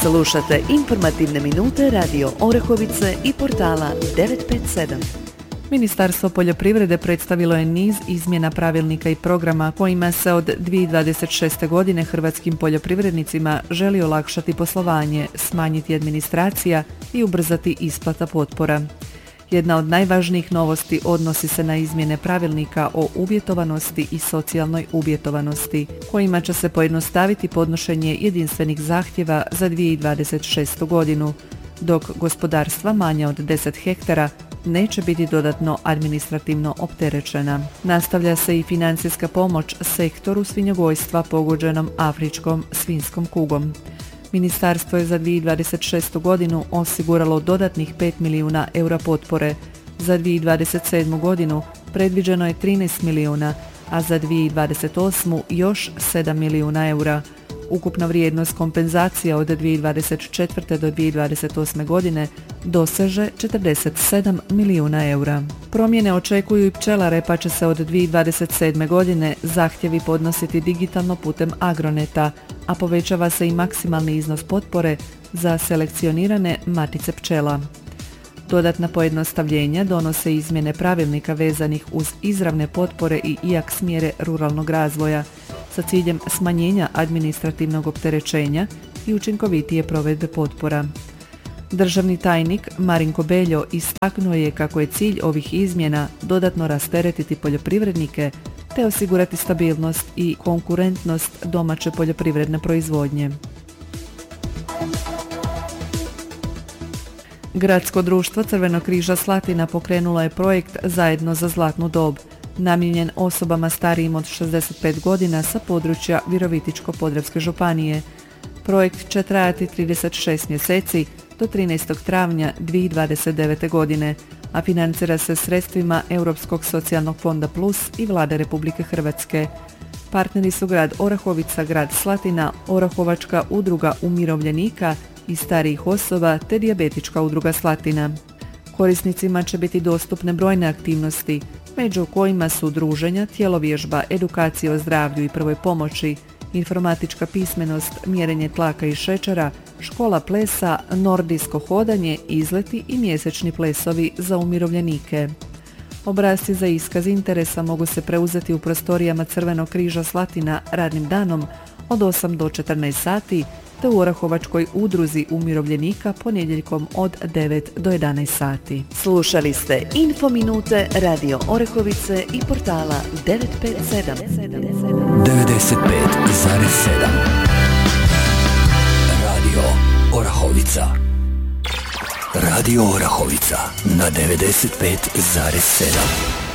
Slušate informativne minute Radio Orahovice i portala 957. Ministarstvo poljoprivrede predstavilo je niz izmjena pravilnika i programa kojima se od 2026. godine hrvatskim poljoprivrednicima želi olakšati poslovanje, smanjiti administracija i ubrzati isplata potpora. Jedna od najvažnijih novosti odnosi se na izmjene pravilnika o uvjetovanosti i socijalnoj uvjetovanosti, kojima će se pojednostaviti podnošenje jedinstvenih zahtjeva za 2026. godinu, dok gospodarstva manja od 10 hektara neće biti dodatno administrativno opterećena. Nastavlja se i financijska pomoć sektoru svinjogojstva pogođenom afričkom svinjskom kugom. Ministarstvo je za 2026. godinu osiguralo dodatnih 5 milijuna eura potpore. Za 2027. godinu predviđeno je 13 milijuna, a za 2028. još 7 milijuna eura. Ukupna vrijednost kompenzacija od 2024. do 2028. godine doseže 47 milijuna eura. Promjene očekuju i pčelare, pa će se od 2027. godine zahtjevi podnositi digitalno putem Agroneta, a povećava se i maksimalni iznos potpore za selekcionirane matice pčela. Dodatna pojednostavljenja donose izmjene pravilnika vezanih uz izravne potpore i IAKS mjere ruralnog razvoja sa ciljem smanjenja administrativnog opterećenja i učinkovitije provedbe potpora. Državni tajnik Marinko Beljo istaknuo je kako je cilj ovih izmjena dodatno rasteretiti poljoprivrednike te osigurati stabilnost i konkurentnost domaće poljoprivredne proizvodnje. Gradsko društvo Crvenog križa Slatina pokrenulo je projekt Zajedno za zlatnu dob, namijenjen osobama starijim od 65 godina sa područja Virovitičko-podravske županije. Projekt će trajati 36 mjeseci do 13. travnja 2029. godine, a financira se sredstvima Europskog socijalnog fonda Plus i Vlade Republike Hrvatske. Partneri su grad Orahovica, grad Slatina, Orahovačka udruga umirovljenika i starijih osoba te Dijabetička udruga Slatina. Korisnicima će biti dostupne brojne aktivnosti, među kojima su druženja, tjelovježba, edukacija o zdravlju i prvoj pomoći, informatička pismenost, mjerenje tlaka i šećera, škola plesa, nordijsko hodanje, izleti i mjesečni plesovi za umirovljenike. Obrasci za iskaz interesa mogu se preuzeti u prostorijama Crvenog križa Slatina radnim danom od 8 do 14 sati te u Orahovačkoj udruzi umirovljenika ponedjeljkom od 9 do 11 sati. Slušali ste Infominute Radio Orahovice i portala 957. 95,7 Radio Orahovica. Radio Orahovica na 95,7.